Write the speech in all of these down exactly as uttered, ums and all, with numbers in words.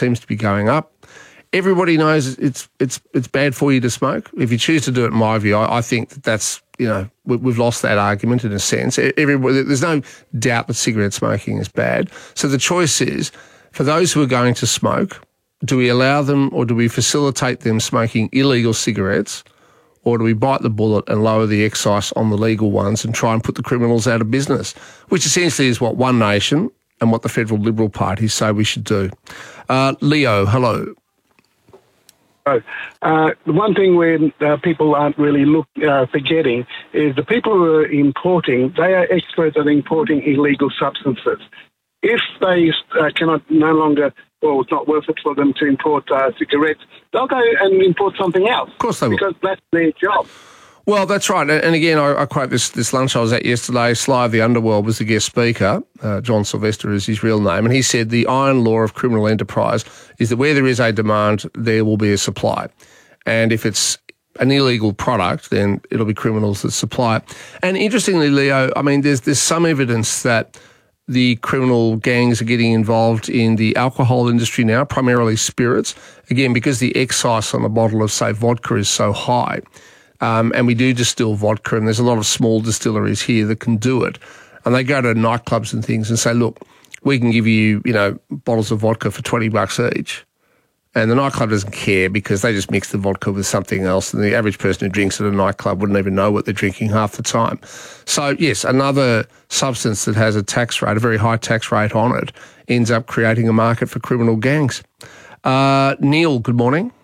seems to be going up. Everybody knows it's it's it's bad for you to smoke. If you choose to do it, in my view, I, I think that that's, you know, we, we've lost that argument in a sense. Everybody, there's no doubt that cigarette smoking is bad. So the choice is, for those who are going to smoke, do we allow them or do we facilitate them smoking illegal cigarettes, or do we bite the bullet and lower the excise on the legal ones and try and put the criminals out of business, which essentially is what One Nation and what the federal Liberal parties say we should do. Uh, Leo, hello. Uh, the one thing where uh, people aren't really look, uh, forgetting is the people who are importing, they are experts at importing illegal substances. If they uh, cannot no longer, well, it's not worth it for them to import uh, cigarettes, they'll go and import something else. Of course they will. Because that's their job. Well, that's right. And again, I, I quote this this lunch I was at yesterday. Sly of the Underworld was the guest speaker. Uh, John Sylvester is his real name. And he said the iron law of criminal enterprise is that where there is a demand, there will be a supply. And if it's an illegal product, then it'll be criminals that supply it. And interestingly, Leo, I mean, there's there's some evidence that the criminal gangs are getting involved in the alcohol industry now, primarily spirits. Again, because the excise on a bottle of, say, vodka is so high. Um, and we do distill vodka, and there's a lot of small distilleries here that can do it. And they go to nightclubs and things and say, look, we can give you, you know, bottles of vodka for twenty bucks each. And the nightclub doesn't care because they just mix the vodka with something else. And the average person who drinks at a nightclub wouldn't even know what they're drinking half the time. So, yes, another substance that has a tax rate, a very high tax rate on it, ends up creating a market for criminal gangs. Uh, Neil, good morning.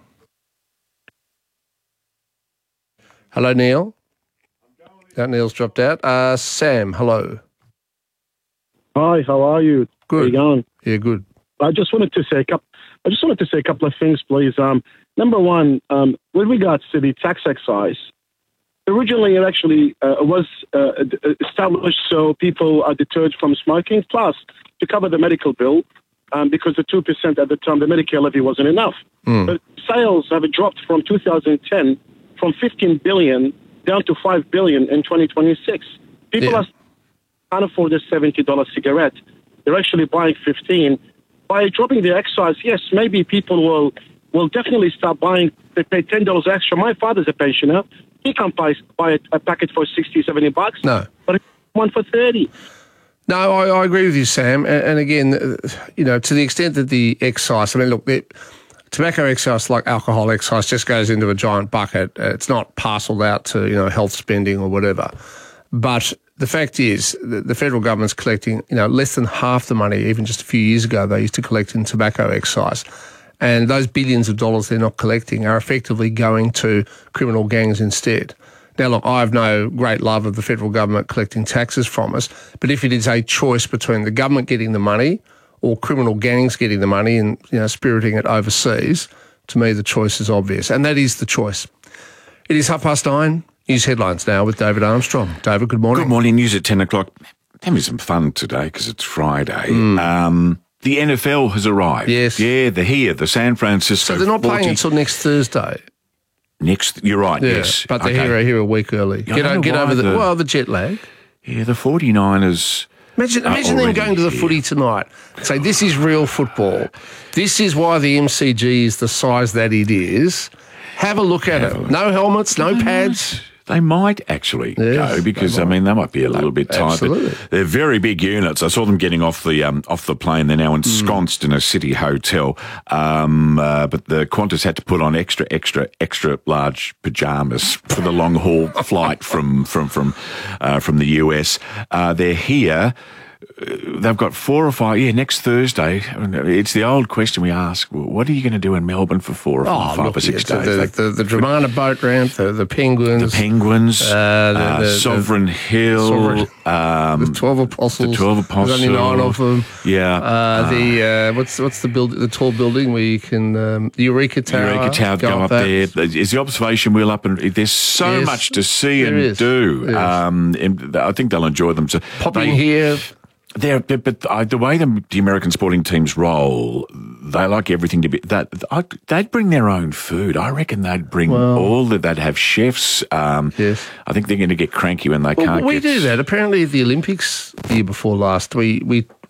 Hello, Neil. That Neil's dropped out. Uh, Sam, hello. Hi, how are you? Good. How are you going? Yeah, good. I just wanted to say a couple. I just wanted to say a couple of things, please. Um, number one, um, with regards to the tax excise, originally it actually uh, was uh, established so people are deterred from smoking, plus to cover the medical bill, um, because the two percent at the time, the Medicare levy wasn't enough. Mm. But sales have dropped from two thousand ten from fifteen billion down to five billion in twenty twenty-six. People yeah. are can't afford a seventy dollars cigarette. They're actually buying fifteen. By dropping the excise, yes, maybe people will will definitely start buying. They pay ten dollars extra. My father's a pensioner. He can't buy, buy a, a packet for sixty, seventy bucks. No. But one for thirty. No, I, I agree with you, Sam. And, and again, you know, to the extent that the excise, I mean, look, the tobacco excise, like alcohol excise, just goes into a giant bucket. It's not parcelled out to, you know, health spending or whatever. But the fact is that the federal government's collecting, you know, less than half the money, even just a few years ago, they used to collect in tobacco excise. And those billions of dollars they're not collecting are effectively going to criminal gangs instead. Now, look, I have no great love of the federal government collecting taxes from us, but if it is a choice between the government getting the money or criminal gangs getting the money and, you know, spiriting it overseas, to me the choice is obvious. And that is the choice. It is half past nine. News headlines now with David Armstrong. David, good morning. Good morning. News at ten o'clock. Having some fun today because it's Friday. Mm. Um, the N F L has arrived. Yes. Yeah, they're here. The San Francisco So they're not forty playing until next Thursday. Next, you're right, Yeah, yes. but they're Okay. here, here a week early. I Get, don't know get why over the, the- well, the jet lag. Yeah, the forty-niners... Imagine, are imagine them already going to the here. footy tonight. Say, this is real football. This is why the M C G is the size that it is. Have a look at it. No helmets, no pads. They might actually Yes, go because, they I might. mean, they might be a little bit tight. Absolutely. But they're very big units. I saw them getting off the um, off the plane. They're now ensconced in a city hotel. Um, uh, but the Qantas had to put on extra, extra, extra large pajamas for the long haul flight from from from uh, from the U S. Uh, they're here. They've got four or five, yeah, next Thursday. It's the old question we ask, well, what are you going to do in Melbourne for four or five, five look, or six yeah, days? The, They- the, the, the Dramana boat ramp, the, the Penguins. The Penguins, Uh, the- uh, the- Sovereign the- Hill, Sovereign- um, the twelve Apostles. the twelve Apostles. There's only nine of them. Yeah. Uh, the uh, what's what's the build the tall building where you can um, the Eureka Tower. Eureka Tower, go, up that. there. Is the observation wheel up? And there's so Yes, much to see there and is. do. Yes. Um, and I think they'll enjoy them. So Popping they- here. They're, but but uh, the way the, the American sporting teams roll, they like everything to be that. I, they'd bring their own food. I reckon they'd bring Well, all that. They'd have chefs. Um, Yes. I think they're going to get cranky when they Well, can't. we get do that. Apparently, at the Olympics the year before last, we we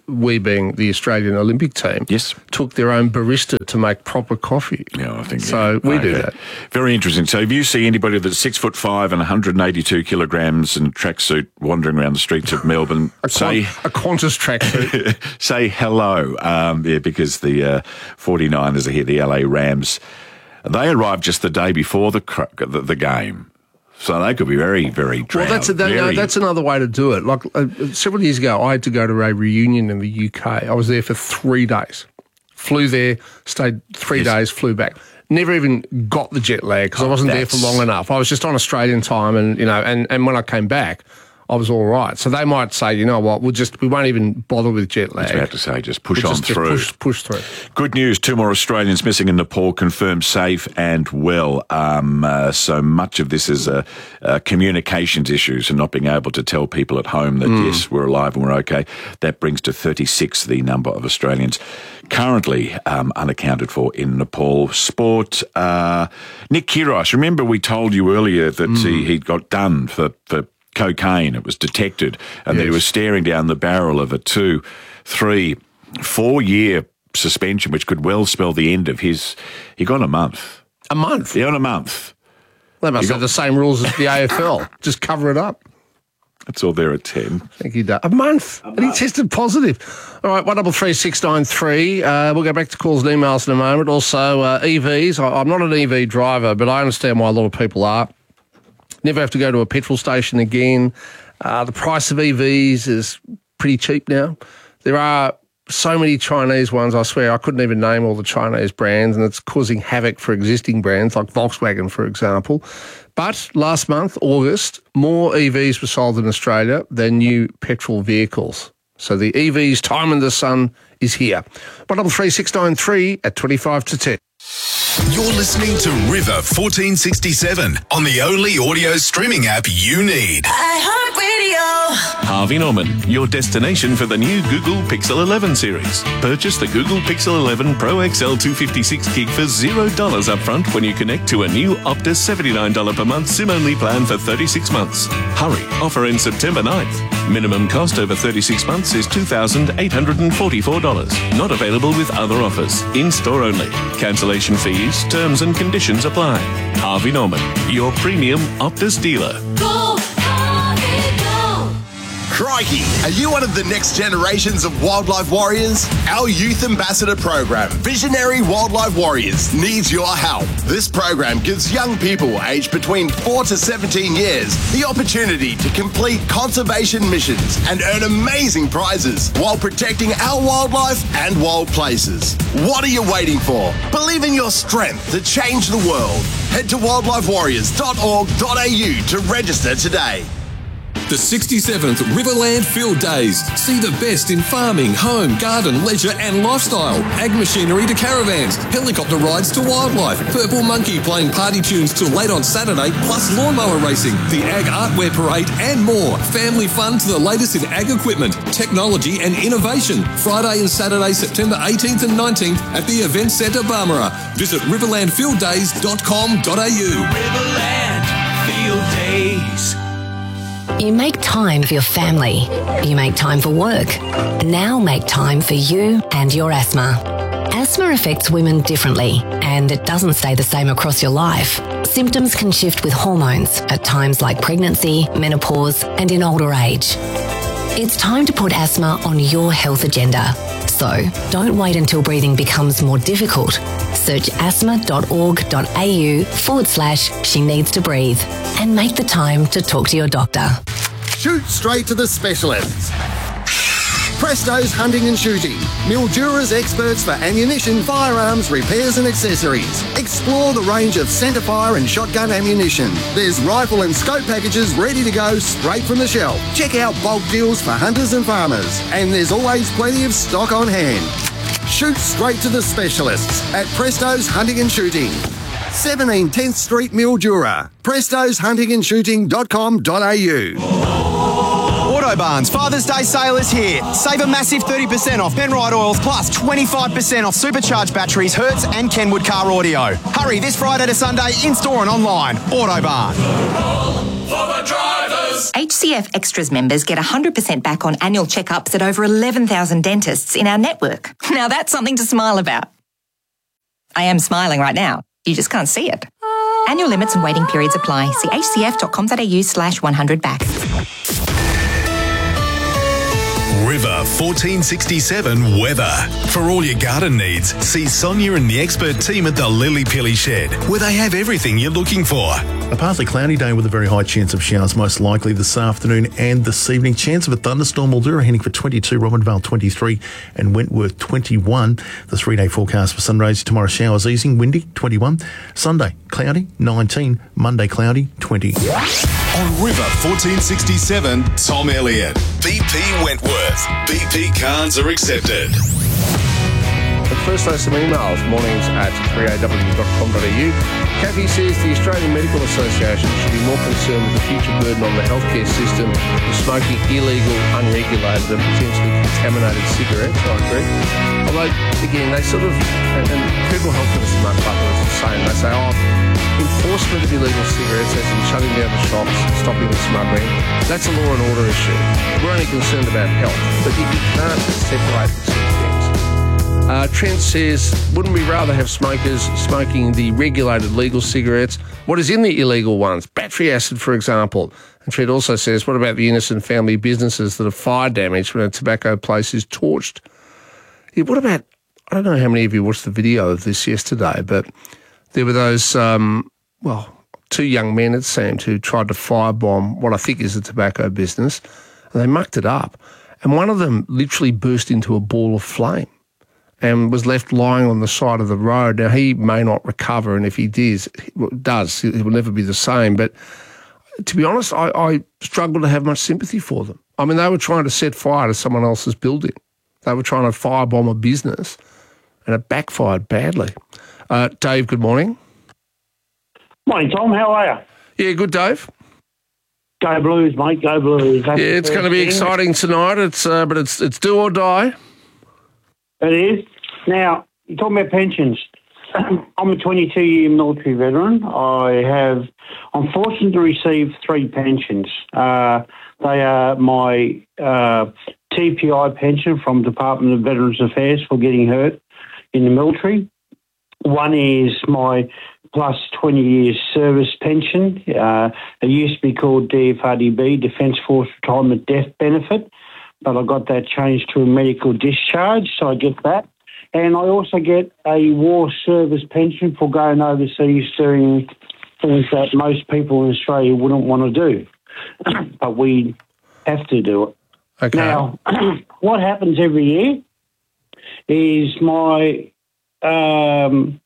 we being the Australian Olympic team, Yes. took their own barista to make proper coffee. Yeah, I think so. yeah. We do Okay. that. Very interesting. So if you see anybody that's six foot five and one hundred eighty-two kilograms in a tracksuit wandering around the streets of Melbourne, A, say Qan- a Qantas tracksuit. say hello. Um, yeah, because the uh, forty-niners are here, the L A Rams. They arrived just the day before the cr- the, the game. So they could be very, very drowned. Well, that's a, that, no, Very- that's another way to do it. Like uh, several years ago, I had to go to a reunion in the U K. I was there for three days. Flew there, stayed three Yes. days, flew back. Never even got the jet lag because I wasn't there for that's- long enough. I was just on Australian time, and you know, and, and when I came back, I was all right. So they might say, you know what, we'll just we won't even bother with jet lag. I was about to say, just push We'll on just, through. Just push, push through. Good news, two more Australians missing in Nepal confirmed safe and well. Um, uh, so much of this is uh, uh, communications issues and not being able to tell people at home that, yes, we're alive and we're okay. That brings to thirty-six the number of Australians currently um, unaccounted for in Nepal. Sport, uh, Nick Kyrgios, remember we told you earlier that he, he got done for, for cocaine. It was detected, and that he Yes. was staring down the barrel of a two, three, four-year suspension, which could well spell the end of his. He got a month. A month. He got a month. They must You have got- the same rules as the A F L. Just cover it up. That's all there at ten. I think he does. A month. And he tested positive. All right, one double three six nine three. Uh, we'll go back to calls and emails in a moment. Also, uh, E Vs. I, I'm not an E V driver, but I understand why a lot of people are. Never have to go to a petrol station again. Uh, the price of E Vs is pretty cheap now. There are so many Chinese ones, I swear, I couldn't even name all the Chinese brands, and it's causing havoc for existing brands like Volkswagen, for example. But last month, August, more E Vs were sold in Australia than new petrol vehicles. So the E Vs' time in the sun is here. one double three six nine three at twenty-five to ten. You're listening to River fourteen sixty-seven on the only audio streaming app you need. iHeartRadio. Harvey Norman, your destination for the new Google Pixel eleven series. Purchase the Google Pixel eleven Pro X L two fifty-six gig for zero dollars upfront when you connect to a new Optus seventy-nine dollars per month SIM-only plan for thirty-six months. Hurry, offer ends September ninth. Minimum cost over thirty-six months is two thousand eight hundred forty-four dollars. Not available with other offers. In-store only. Cancellation fees, terms and conditions apply. Harvey Norman, your premium Optus dealer. Go, Harvey, go. Crikey, are you one of the next generations of wildlife warriors? Our youth ambassador program, Visionary Wildlife Warriors, needs your help. This program gives young people aged between four to seventeen years the opportunity to complete conservation missions and earn amazing prizes while protecting our wildlife and wild places. What are you waiting for? Believe in your strength to change the world. Head to wildlife warriors dot org dot a u to register today. The sixty-seventh Riverland Field Days. See the best in farming, home, garden, leisure and lifestyle. Ag machinery to caravans, helicopter rides to wildlife, Purple Monkey playing party tunes till late on Saturday, plus lawnmower racing, the Ag Artwear Parade and more. Family fun to the latest in ag equipment, technology and innovation. Friday and Saturday, September eighteenth and nineteenth at the Event Centre Barmera. Visit riverland field days dot com dot a u. Riverland Field Days. You make time for your family. You make time for work. Now make time for you and your asthma. Asthma affects women differently, and it doesn't stay the same across your life. Symptoms can shift with hormones at times like pregnancy, menopause, and in older age. It's time to put asthma on your health agenda. So don't wait until breathing becomes more difficult. Search asthma dot org dot a u forward slash she needs to breathe and make the time to talk to your doctor. Shoot straight to the specialists. Presto's Hunting and Shooting. Mildura's experts for ammunition, firearms, repairs and accessories. Explore the range of centerfire and shotgun ammunition. There's rifle and scope packages ready to go straight from the shelf. Check out bulk deals for hunters and farmers. And there's always plenty of stock on hand. Shoot straight to the specialists at Presto's Hunting and Shooting. seventeen tenth Street, Mildura. prestos hunting and shooting dot com dot a u. Autobarn's Father's Day sale is here. Save a massive thirty percent off Penrite oils plus twenty-five percent off supercharged batteries, Hertz and Kenwood car audio. Hurry this Friday to Sunday in-store and online. Autobarn. For the drivers. Extras! H C F Extras members get one hundred percent back on annual checkups at over eleven thousand dentists in our network. Now that's something to smile about. I am smiling right now. You just can't see it. Annual limits and waiting periods apply. See hcf.com.au slash 100 back. River fourteen sixty-seven weather. For all your garden needs, see Sonia and the expert team at the Lily Pilly Shed, where they have everything you're looking for. A partly cloudy day with a very high chance of showers, most likely this afternoon and this evening. Chance of a thunderstorm. Mildura heading for twenty-two, Robinvale twenty-three and Wentworth twenty-one. The three-day forecast for Sundays tomorrow, showers easing, windy twenty-one. Sunday, cloudy nineteen. Monday, cloudy twenty. On River fourteen sixty-seven, Tom Elliott. B P Wentworth. B P cards are accepted. But first, there's some emails. Mornings at three a w dot com dot a u. Kathy says the Australian Medical Association should be more concerned with the future burden on the healthcare system of smoking illegal, unregulated and potentially contaminated cigarettes. I agree. Although, again, they sort of, and, and Federal Health Minister Mark Butler is the same, they say, oh, enforcement of illegal cigarettes as in shutting down the shops, stopping the smuggling, that's a law and order issue. We're only concerned about health, but you, you can't separate the two things. Uh, Trent says, wouldn't we rather have smokers smoking the regulated legal cigarettes? What is in the illegal ones? Battery acid, for example. And Trent also says, what about the innocent family businesses that are fire damaged when a tobacco place is torched? Yeah, what about, I don't know how many of you watched the video of this yesterday, but there were those, um, well, two young men, it seemed, who tried to firebomb what I think is a tobacco business, and they mucked it up. And one of them literally burst into a ball of flame and was left lying on the side of the road. Now, he may not recover, and if he does, does it will never be the same. But to be honest, I, I struggle to have much sympathy for them. I mean, they were trying to set fire to someone else's building. They were trying to firebomb a business, and it backfired badly. Uh, Dave, good morning. Morning, Tom. How are you? Yeah, good, Dave. Go Blues, mate. Go Blues. That's yeah, it's going to be exciting tonight. It's uh, but it's it's do or die. It is. Now, you're talking about pensions. I'm a twenty-two-year military veteran. I have, I'm fortunate to receive three pensions. Uh, they are my uh, T P I pension from Department of Veterans Affairs for getting hurt in the military. One is my plus twenty years service pension. Uh, it used to be called D F R D B, Defence Force Retirement Death Benefit, but I got that changed to a medical discharge, so I get that. And I also get a war service pension for going overseas doing things that most people in Australia wouldn't want to do. But we have to do it. Okay. Now, what happens every year is my um,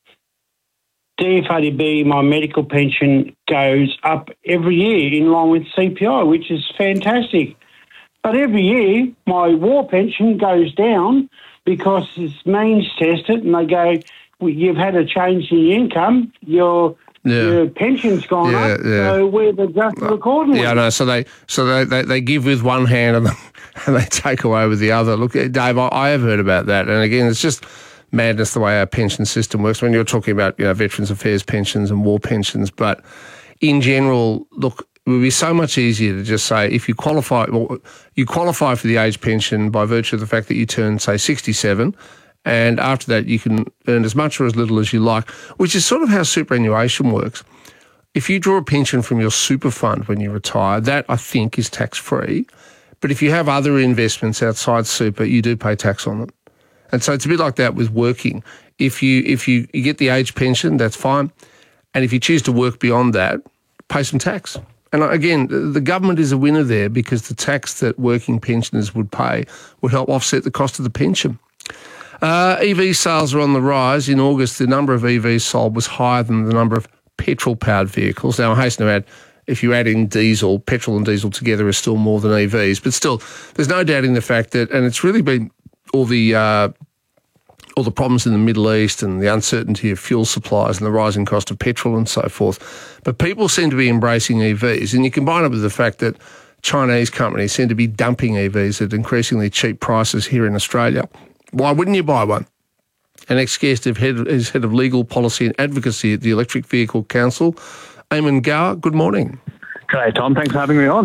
D F R D B, my medical pension, goes up every year in line with C P I, which is fantastic. But every year, my war pension goes down because it's means tested, and they go, well, you've had a change in your income, your yeah. your pension's gone yeah, up, yeah. so we're adjusted accordingly. Yeah, I know. So they so they, they, they give with one hand and, and they take away with the other. Look, Dave, I, I have heard about that, and again, it's just madness the way our pension system works. When you're talking about, you know, Veterans Affairs pensions and war pensions, but in general, look, it would be so much easier to just say if you qualify, well, you qualify for the age pension by virtue of the fact that you turn, say, sixty-seven, and after that you can earn as much or as little as you like, which is sort of how superannuation works. If you draw a pension from your super fund when you retire, that I think is tax-free. But if you have other investments outside super, you do pay tax on them. And so it's a bit like that with working. If you if you, you get the age pension, that's fine. And if you choose to work beyond that, pay some tax. And again, the government is a winner there because the tax that working pensioners would pay would help offset the cost of the pension. Uh, E V sales are on the rise. In August, the number of E Vs sold was higher than the number of petrol-powered vehicles. Now, I hasten to add, if you add in diesel, petrol and diesel together is still more than E Vs. But still, there's no doubting the fact that, and it's really been all the uh, all the problems in the Middle East and the uncertainty of fuel supplies and the rising cost of petrol and so forth. But people seem to be embracing E Vs, and you combine it with the fact that Chinese companies seem to be dumping E Vs at increasingly cheap prices here in Australia. Why wouldn't you buy one? An ex-guest of head, is head of legal policy and advocacy at the Electric Vehicle Council, Eamon Gower. Good morning. G'day, Tom. Thanks for having me on.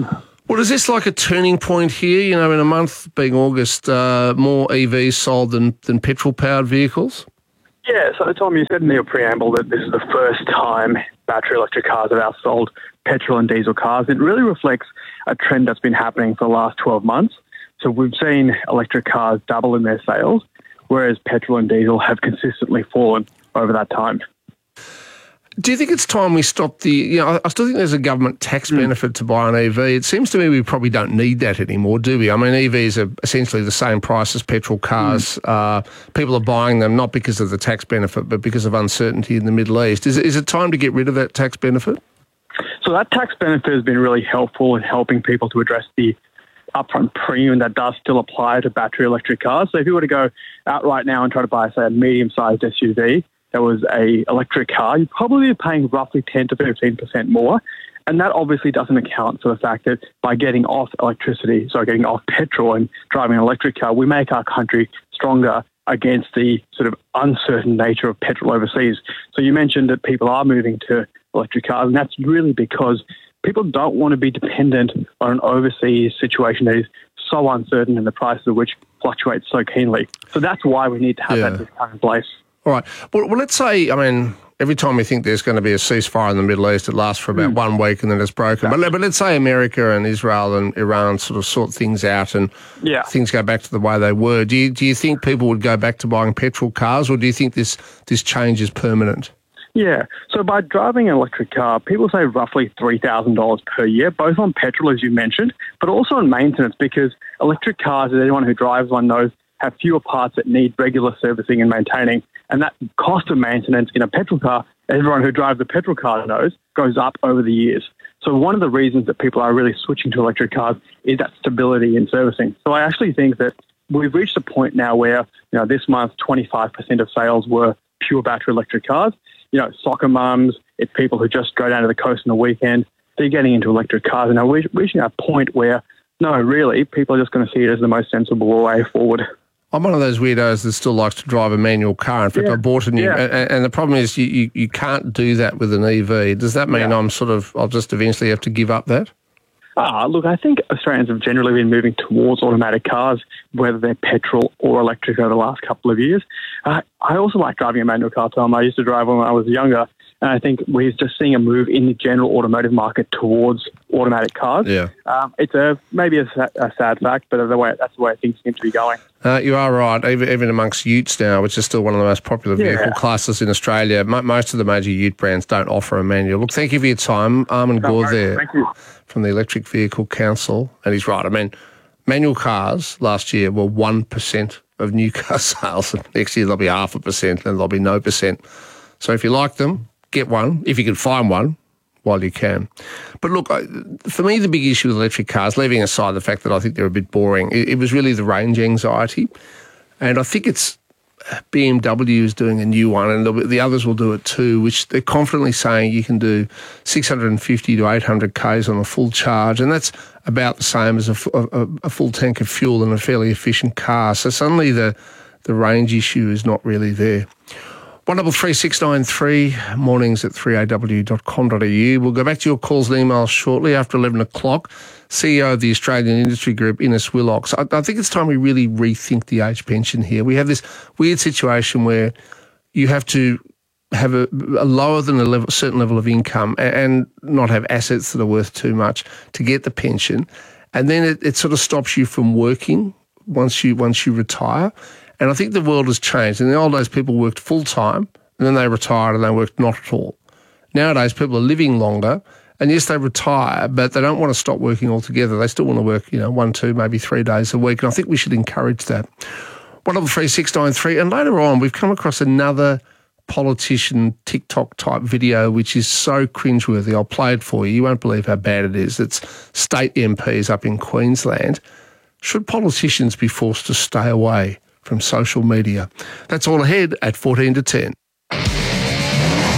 Well, is this like a turning point here? You know, in a month being August, uh, more E Vs sold than, than petrol-powered vehicles? Yeah, so Tom, you said in your preamble that this is the first time battery electric cars have outsold petrol and diesel cars. It really reflects a trend that's been happening for the last twelve months. So we've seen electric cars double in their sales, whereas petrol and diesel have consistently fallen over that time. Do you think it's time we stop the, you know, I still think there's a government tax benefit to buy an E V. It seems to me we probably don't need that anymore, do we? I mean, E Vs are essentially the same price as petrol cars. Mm. Uh, people are buying them not because of the tax benefit, but because of uncertainty in the Middle East. Is it, is it time to get rid of that tax benefit? So that tax benefit has been really helpful in helping people to address the upfront premium that does still apply to battery electric cars. So if you were to go out right now and try to buy, say, a medium-sized S U V, that was a electric car, you'd probably be paying roughly ten to fifteen percent more. And that obviously doesn't account for the fact that by getting off electricity, sorry, getting off petrol and driving an electric car, we make our country stronger against the sort of uncertain nature of petrol overseas. So you mentioned that people are moving to electric cars, and that's really because people don't want to be dependent on an overseas situation that is so uncertain and the price of which fluctuates so keenly. So that's why we need to have Yeah. that discount in place. All right. Well, well, let's say, I mean, every time we think there's going to be a ceasefire in the Middle East, it lasts for about mm. one week and then it's broken. But, but let's say America and Israel and Iran sort of sort things out and yeah. things go back to the way they were. Do you, do you think people would go back to buying petrol cars, or do you think this, this change is permanent? Yeah. So by driving an electric car, people save roughly three thousand dollars per year, both on petrol, as you mentioned, but also on maintenance, because electric cars, as anyone who drives one knows, have fewer parts that need regular servicing and maintaining. And that cost of maintenance in a petrol car, everyone who drives a petrol car knows, goes up over the years. So one of the reasons that people are really switching to electric cars is that stability in servicing. So I actually think that we've reached a point now where, you know, this month, twenty-five percent of sales were pure battery electric cars. You know, soccer mums, it's people who just go down to the coast on the weekend. They're getting into electric cars. And now we're reaching a point where, no, really, people are just going to see it as the most sensible way forward. I'm one of those weirdos that still likes to drive a manual car. In fact, yeah. I bought a new, yeah. and, and the problem is you, you, you can't do that with an E V. Does that mean yeah. I'm sort of, I'll just eventually have to give up that? Ah, look, I think Australians have generally been moving towards automatic cars, whether they're petrol or electric, over the last couple of years. Uh, I also like driving a manual car, Tom. I used to drive when I was younger, and I think we're just seeing a move in the general automotive market towards automatic cars. Yeah, um, it's a maybe a, a sad fact, but the way, that's the way things seem to be going. Uh, you are right. Even, even amongst utes now, which is still one of the most popular vehicle yeah. classes in Australia, m- most of the major ute brands don't offer a manual. Look, thank you for your time. Armin no, Gore there thank you. From the Electric Vehicle Council. And he's right. I mean, manual cars last year were one percent of new car sales. Next year, they'll be half a percent and there'll be no percent. So if you like them, get one, if you can find one, while you can. But look, for me, the big issue with electric cars, leaving aside the fact that I think they're a bit boring, it, it was really the range anxiety. And I think it's B M W is doing a new one, and the others will do it too, which they're confidently saying you can do six hundred fifty to eight hundred kays on a full charge, and that's about the same as a, a, a full tank of fuel in a fairly efficient car. So suddenly the, the range issue is not really there. one double three six nine three, mornings at three a w dot com dot a u. We'll go back to your calls and emails shortly after eleven o'clock. C E O of the Australian Industry Group, Ines Willocks. I, I think it's time we really rethink the age pension here. We have this weird situation where you have to have a, a lower than a level, certain level of income and, and not have assets that are worth too much to get the pension. And then it, it sort of stops you from working once you once you retire. And I think the world has changed. In the old days, people worked full-time, and then they retired and they worked not at all. Nowadays, people are living longer, and yes, they retire, but they don't want to stop working altogether. They still want to work, you know, one, two, maybe three days a week, and I think we should encourage that. one double three six nine three, and later on, we've come across another politician TikTok-type video, which is so cringeworthy. I'll play it for you. You won't believe how bad it is. It's state M Ps up in Queensland. Should politicians be forced to stay away from social media? That's all ahead at fourteen to ten.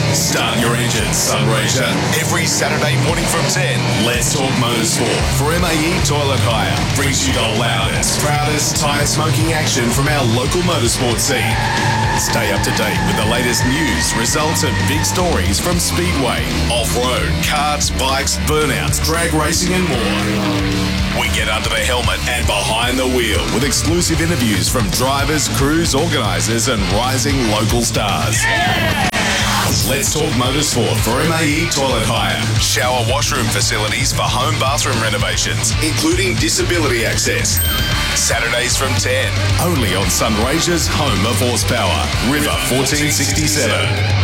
Start your engines, Sunraysia. Every Saturday morning from ten, Let's Talk Motorsport for M A E Toilet Hire brings you the loudest, proudest tyre smoking action from our local motorsport scene. Stay up to date with the latest news, results and big stories from Speedway, off-road, karts, bikes, burnouts, drag racing and more. We get under the helmet and behind the wheel with exclusive interviews from drivers, crews, organisers and rising local stars. Yeah! Let's Talk Motorsport for M A E Toilet Hire. Shower washroom facilities for home bathroom renovations, including disability access. Saturdays from ten, only on Sunraysia's home of horsepower, River fourteen sixty-seven.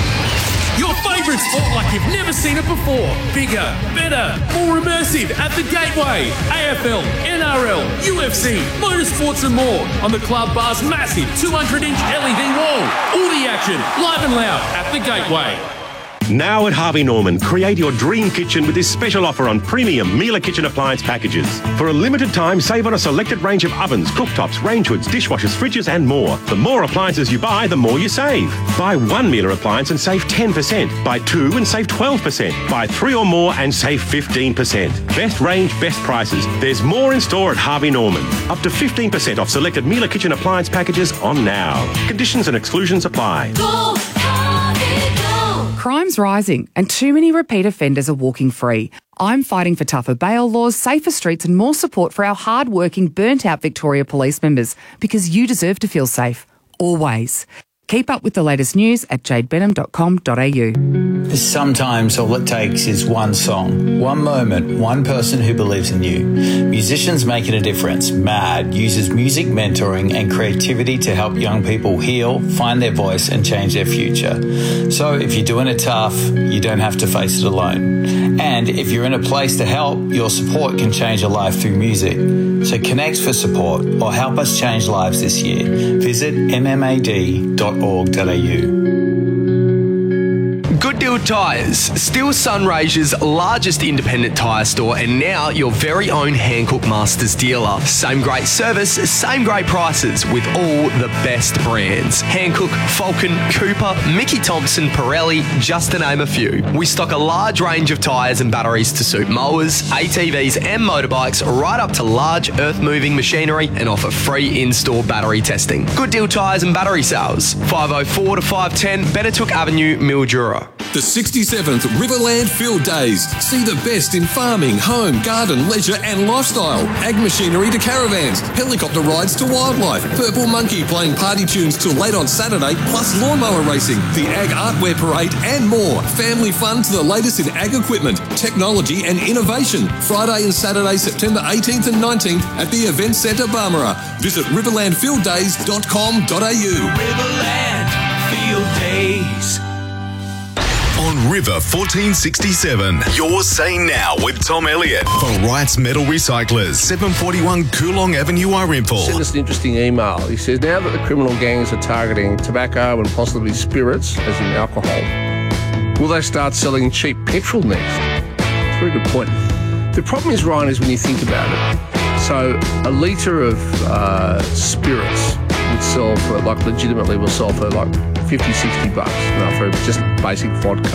Your favourite sport like you've never seen it before. Bigger, better, more immersive at the Gateway. A F L, N R L, U F C, motorsports and more on the Club Bar's massive two hundred inch L E D wall. All the action, live and loud at the Gateway. Now at Harvey Norman, create your dream kitchen with this special offer on premium Miele kitchen appliance packages. For a limited time, save on a selected range of ovens, cooktops, range hoods, dishwashers, fridges and more. The more appliances you buy, the more you save. Buy one Miele appliance and save ten percent. Buy two and save twelve percent. Buy three or more and save fifteen percent. Best range, best prices. There's more in store at Harvey Norman. Up to fifteen percent off selected Miele kitchen appliance packages on now. Conditions and exclusions apply. Go, Harvey, go. Crime's rising and too many repeat offenders are walking free. I'm fighting for tougher bail laws, safer streets and more support for our hard-working, burnt-out Victoria Police members because you deserve to feel safe. Always. Keep up with the latest news at jade benham dot com dot a u. Sometimes all it takes is one song, one moment, one person who believes in you. Musicians Making a Difference, MAD, uses music mentoring and creativity to help young people heal, find their voice and change their future. So if you're doing it tough, you don't have to face it alone. And if you're in a place to help, your support can change a life through music. So connect for support or help us change lives this year. Visit m m a d dot org dot a u. Good Deal Tyres, still Sunraysia's largest independent tyre store and now your very own Hankook Masters dealer. Same great service, same great prices with all the best brands. Hankook, Falcon, Cooper, Mickey Thompson, Pirelli, just to name a few. We stock a large range of tyres and batteries to suit mowers, A T Vs and motorbikes right up to large earth-moving machinery and offer free in-store battery testing. Good Deal Tyres and battery sales, five oh four to five ten Benetook Avenue, Mildura. The sixty-seventh Riverland Field Days. See the best in farming, home, garden, leisure and lifestyle. Ag machinery to caravans, helicopter rides to wildlife, Purple Monkey playing party tunes till late on Saturday, plus lawnmower racing, the Ag Artwear Parade and more. Family fun to the latest in ag equipment, technology and innovation. Friday and Saturday, September eighteenth and nineteenth at the Event Centre, Barmera. Visit riverland field days dot com dot a u. Riverland Field Days. On River fourteen sixty-seven, you're saying now with Tom Elliott for Wright's Metal Recyclers, seven forty-one Coolong Avenue, Irinful. Sent us an interesting email. He says, now that the criminal gangs are targeting tobacco and possibly spirits, as in alcohol, will they start selling cheap petrol next? That's a very good point. The problem is, Ryan, is when you think about it. So a litre of uh, spirits would sell for, like, legitimately will sell for like fifty, sixty bucks, you know, for just basic vodka.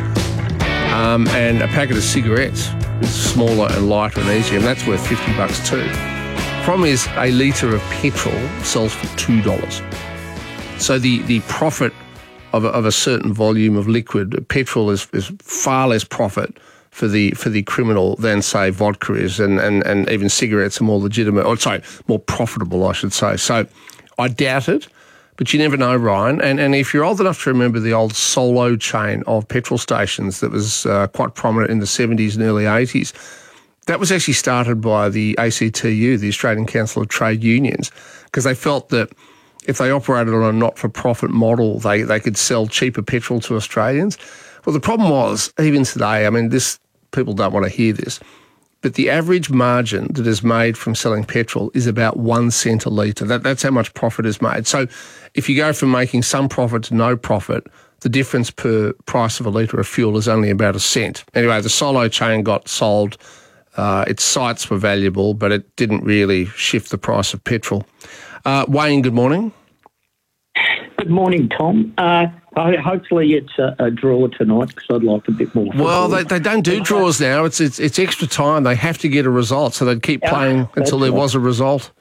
Um, and a packet of cigarettes is smaller and lighter and easier, and that's worth fifty bucks too. Problem is, a litre of petrol sells for two dollars. So the, the profit of a, of a certain volume of liquid petrol is, is far less profit for the for the criminal than, say, vodka is, and, and, and even cigarettes are more legitimate, or sorry, more profitable, I should say. So I doubt it, but you never know, Ryan. And and if you're old enough to remember the old Solo chain of petrol stations that was uh, quite prominent in the seventies and early eighties, that was actually started by the A C T U, the Australian Council of Trade Unions, because they felt that if they operated on a not-for-profit model, they, they could sell cheaper petrol to Australians. Well, the problem was, even today, I mean, this people don't want to hear this, but the average margin that is made from selling petrol is about one cent a litre. That, that's how much profit is made. So if you go from making some profit to no profit, the difference per price of a litre of fuel is only about a cent. Anyway, the Solo chain got sold. Uh, its sites were valuable, but it didn't really shift the price of petrol. Uh, Wayne, good morning. Good morning, Tom. Uh, I, hopefully it's a, a draw tonight because I'd like a bit more. Well, football. they, they don't do draws now. It's, it's it's extra time. They have to get a result, so they'd keep Yeah, playing until there that's was a result.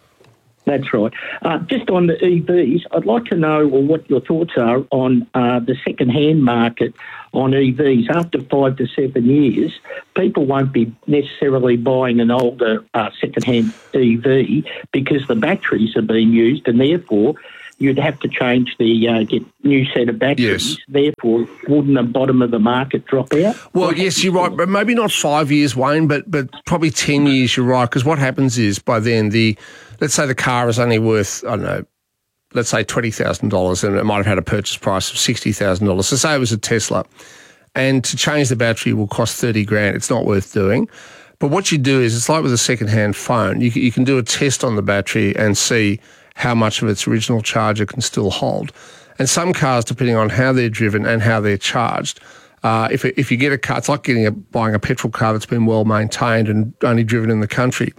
That's right. Uh, just on the E Vs, I'd like to know or what your thoughts are on uh, the second-hand market on E Vs. After five to seven years, people won't be necessarily buying an older uh, second-hand E V because the batteries are being used, and therefore you'd have to change the uh, get new set of batteries. Yes. Therefore, wouldn't the bottom of the market drop out? Well, yes, you're right, but maybe not five years, Wayne, but but probably ten years. You're right, because what happens is by then the let's say the car is only worth I don't know, let's say twenty thousand dollars, and it might have had a purchase price of sixty thousand dollars. So say it was a Tesla, and to change the battery will cost thirty grand. It's not worth doing. But what you do is it's like with a second-hand phone. You can, you can do a test on the battery and see how much of its original charger can still hold. And some cars, depending on how they're driven and how they're charged, uh, if if you get a car, it's like getting a, buying a petrol car that's been well maintained and only driven in the country.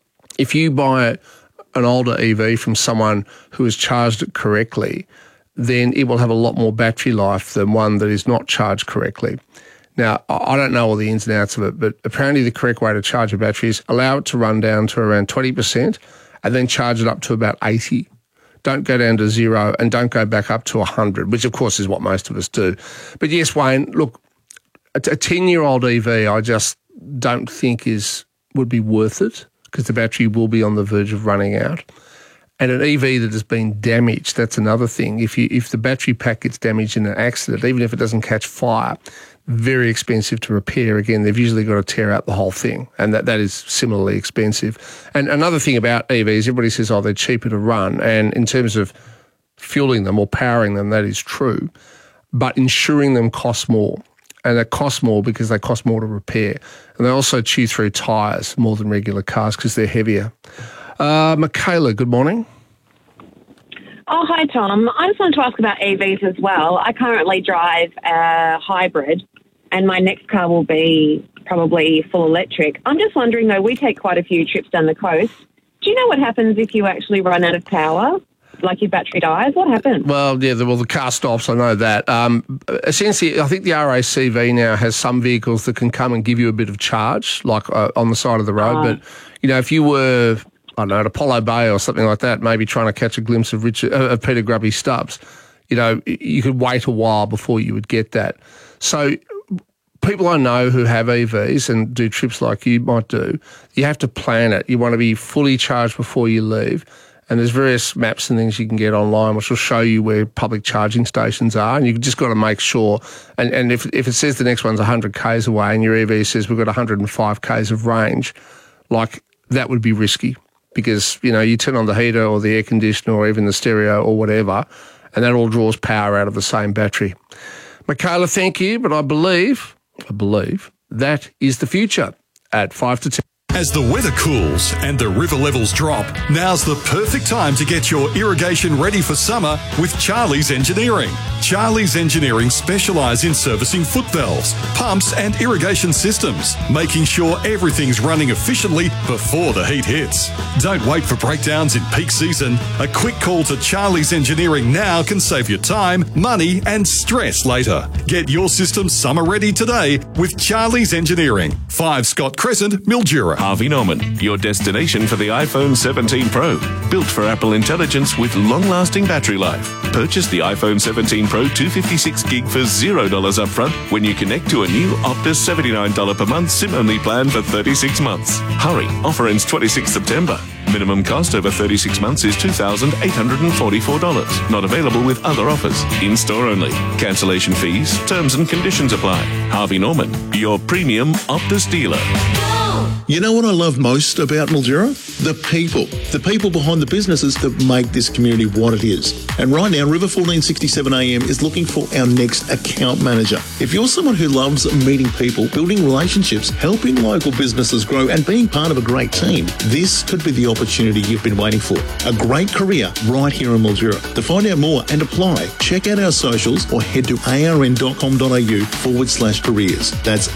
If you buy an older E V from someone who has charged it correctly, then it will have a lot more battery life than one that is not charged correctly. Now, I don't know all the ins and outs of it, but apparently the correct way to charge a battery is allow it to run down to around twenty percent and then charge it up to about eighty. Don't go down to zero and don't go back up to one hundred, which of course is what most of us do. But yes, Wayne, look, a ten-year-old E V I just don't think is would be worth it because the battery will be on the verge of running out. And an E V that has been damaged, that's another thing. If you if the battery pack gets damaged in an accident, even if it doesn't catch fire, very expensive to repair. Again, they've usually got to tear out the whole thing, and that, that is similarly expensive. And another thing about E Vs, everybody says, oh, they're cheaper to run. And in terms of fueling them or powering them, that is true. But insuring them costs more. And they cost more because they cost more to repair. And they also chew through tyres more than regular cars because they're heavier. Uh, Michaela, good morning. Oh, hi, Tom. I just wanted to ask about E Vs as well. I currently drive a hybrid, and my next car will be probably full electric. I'm just wondering, though, we take quite a few trips down the coast. Do you know what happens if you actually run out of power? Like your battery dies? What happens? Well, yeah, the, well, the car stops, I know that. Um, essentially, I think the R A C V now has some vehicles that can come and give you a bit of charge, like uh, on the side of the road. Oh. But, you know, if you were, I don't know, at Apollo Bay or something like that, maybe trying to catch a glimpse of, Richard, uh, of Peter Grubby Stubbs, you know, you could wait a while before you would get that. So people I know who have E Vs and do trips like you might do, you have to plan it. You want to be fully charged before you leave. And there's various maps and things you can get online which will show you where public charging stations are, and you've just got to make sure. And, and if if it says the next one's one hundred kays away and your E V says we've got one hundred five kays of range, like that would be risky because, you know, you turn on the heater or the air conditioner or even the stereo or whatever, and that all draws power out of the same battery. Michaela, thank you, but I believe, I believe that is the future at five to ten. As the weather cools and the river levels drop, now's the perfect time to get your irrigation ready for summer with Charlie's Engineering. Charlie's Engineering specialise in servicing foot valves, pumps and irrigation systems, making sure everything's running efficiently before the heat hits. Don't wait for breakdowns in peak season. A quick call to Charlie's Engineering now can save you time, money and stress later. Get your system summer ready today with Charlie's Engineering. five Scott Crescent, Mildura. Harvey Norman, your destination for the iPhone seventeen Pro. Built for Apple Intelligence with long-lasting battery life. Purchase the iPhone seventeen Pro two hundred fifty-six gig for zero dollars upfront when you connect to a new Optus seventy-nine dollars per month SIM-only plan for thirty-six months. Hurry, offer ends twenty-sixth September. Minimum cost over thirty-six months is two thousand eight hundred forty-four dollars. Not available with other offers. In-store only. Cancellation fees, terms and conditions apply. Harvey Norman, your premium Optus dealer. You know what I love most about Mildura? The people. The people behind the businesses that make this community what it is. And right now, River fourteen sixty-seven A M is looking for our next account manager. If you're someone who loves meeting people, building relationships, helping local businesses grow and being part of a great team, this could be the opportunity you've been waiting for. A great career right here in Mildura. To find out more and apply, check out our socials or head to arn.com.au forward slash careers. That's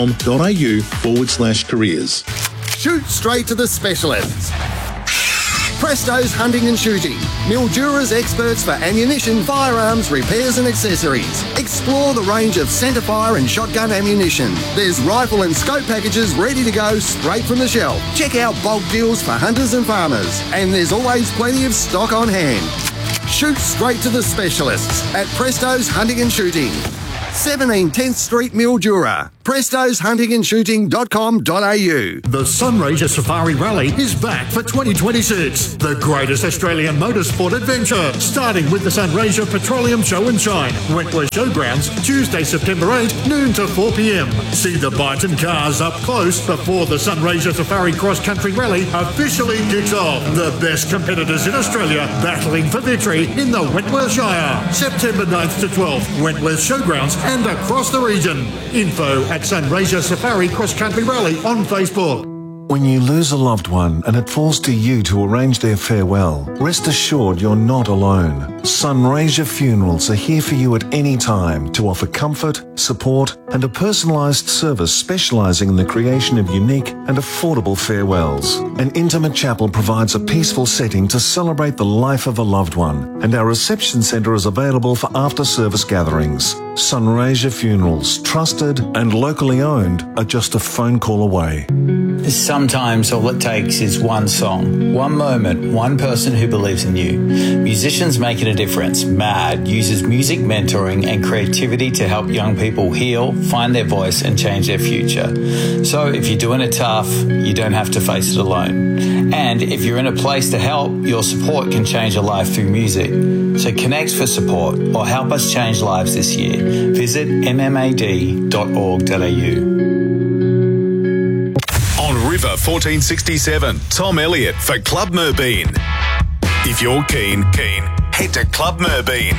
arn.com.au forward slash careers. Shoot straight to the specialists. Presto's Hunting and Shooting. Mildura's experts for ammunition, firearms, repairs and accessories. Explore the range of centerfire and shotgun ammunition. There's rifle and scope packages ready to go straight from the shelf. Check out bulk deals for hunters and farmers. And there's always plenty of stock on hand. Shoot straight to the specialists at Presto's Hunting and Shooting. seventeen tenth Street, Mildura. prestos hunting and shooting dot com dot a u. The Sunraysia Safari Rally is back for twenty twenty-six. The greatest Australian motorsport adventure, starting with the Sunraysia Petroleum Show and Shine, Wentworth Showgrounds, Tuesday, September eighth, noon to four p m. See the Byton cars up close before the Sunraysia Safari Cross Country Rally officially kicks off. The best competitors in Australia battling for victory in the Wentworth Shire. September ninth to twelfth, Wentworth Showgrounds and across the region. Info at Sunraysia Safari Cross Country Rally on Facebook. When you lose a loved one and it falls to you to arrange their farewell, rest assured you're not alone. Sunraysia Funerals are here for you at any time to offer comfort, support and a personalised service specialising in the creation of unique and affordable farewells. An intimate chapel provides a peaceful setting to celebrate the life of a loved one, and our reception centre is available for after-service gatherings. Sunraysia Funerals, trusted and locally owned, are just a phone call away. Sometimes all it takes is one song, one moment, one person who believes in you. Musicians Making a Difference, MAD, uses music mentoring and creativity to help young people heal, find their voice and change their future. So if you're doing it tough, you don't have to face it alone. And if you're in a place to help, your support can change a life through music. So connect for support or help us change lives this year. Visit m m a d dot org dot a u. River fourteen sixty-seven, Tom Elliott for Club Merbeen. If you're keen, keen, head to Club Merbeen.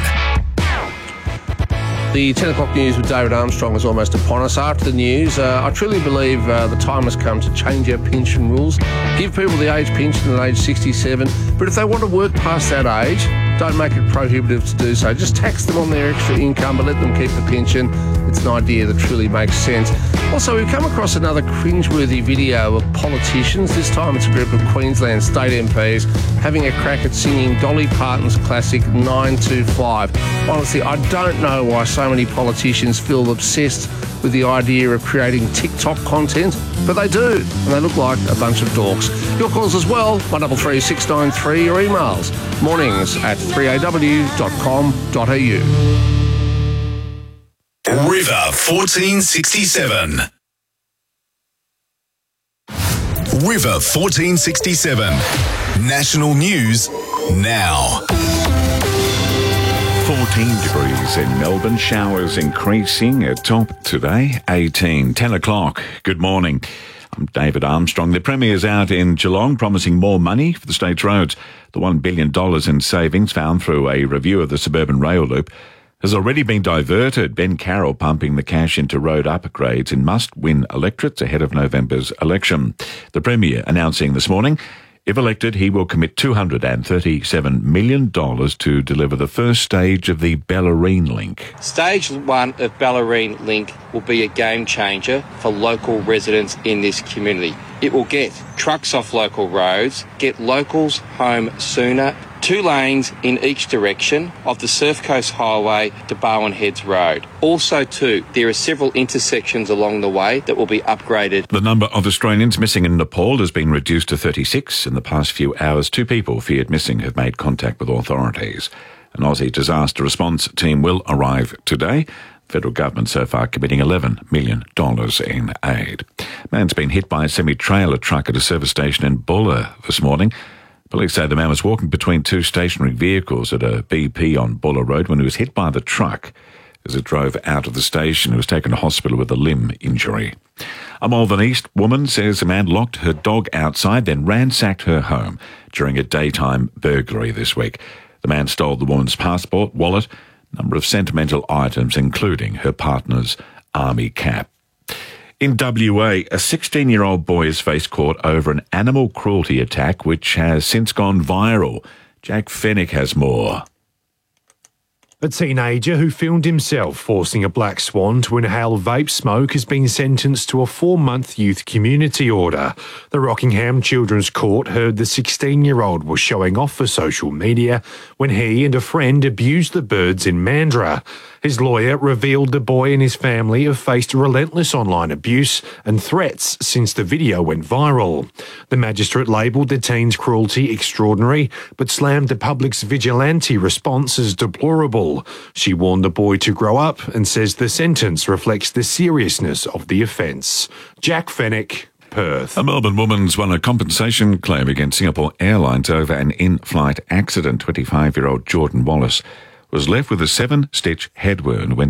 The ten o'clock news with David Armstrong is almost upon us. After the news, uh, I truly believe uh, the time has come to change our pension rules, give people the age pension at age sixty-seven, but if they want to work past that age, don't make it prohibitive to do so. Just tax them on their extra income, but let them keep the pension. It's an idea that truly makes sense. Also, we've come across another cringeworthy video of politicians. This time it's a group of Queensland state M Ps having a crack at singing Dolly Parton's classic nine two five. Honestly, I don't know why so many politicians feel obsessed with the idea of creating TikTok content, but they do, and they look like a bunch of dorks. Your calls as well, one double three six nine three, your emails, mornings at three a w dot com dot a u. River fourteen sixty-seven. River fourteen sixty-seven. National news now. fourteen degrees in Melbourne, showers increasing at top today, eighteen, ten o'clock. Good morning. I'm David Armstrong. The Premier's out in Geelong promising more money for the state's roads. The one billion dollars in savings found through a review of the suburban rail loop has already been diverted. Ben Carroll pumping the cash into road upgrades in must-win electorates ahead of November's election. The Premier announcing this morning, if elected, he will commit two hundred thirty-seven million dollars to deliver the first stage of the Bellarine Link. Stage one of Bellarine Link will be a game changer for local residents in this community. It will get trucks off local roads, get locals home sooner, two lanes in each direction of the Surf Coast Highway to Barwon Heads Road. Also, too, there are several intersections along the way that will be upgraded. The number of Australians missing in Nepal has been reduced to thirty-six. In the past few hours, two people feared missing have made contact with authorities. An Aussie disaster response team will arrive today. Federal government so far committing eleven million dollars in aid. Man's been hit by a semi-trailer truck at a service station in Bulla this morning. Police say the man was walking between two stationary vehicles at a B P on Bulla Road when he was hit by the truck. As it drove out of the station, he was taken to hospital with a limb injury. A Malvern East woman says a man locked her dog outside, then ransacked her home during a daytime burglary this week. The man stole the woman's passport, wallet, number of sentimental items, including her partner's army cap. In W A, a sixteen-year-old boy has faced court over an animal cruelty attack which has since gone viral. Jack Fennick has more. A teenager who filmed himself forcing a black swan to inhale vape smoke has been sentenced to a four-month youth community order. The Rockingham Children's Court heard the sixteen-year-old was showing off for social media when he and a friend abused the birds in Mandurah. His lawyer revealed the boy and his family have faced relentless online abuse and threats since the video went viral. The magistrate labelled the teen's cruelty extraordinary, but slammed the public's vigilante response as deplorable. She warned the boy to grow up and says the sentence reflects the seriousness of the offence. Jack Fennick, Perth. A Melbourne woman's won a compensation claim against Singapore Airlines over an in-flight accident. twenty-five-year-old Jordan Wallace was left with a seven-stitch head wound when